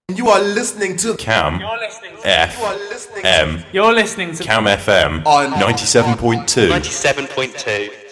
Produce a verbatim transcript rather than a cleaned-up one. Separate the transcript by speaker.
Speaker 1: You are listening to
Speaker 2: Cam
Speaker 3: You're listening to
Speaker 2: F
Speaker 1: You are listening
Speaker 2: M
Speaker 3: You're listening to
Speaker 2: Cam F M
Speaker 1: on
Speaker 2: ninety-seven point two.
Speaker 4: ninety-seven point two.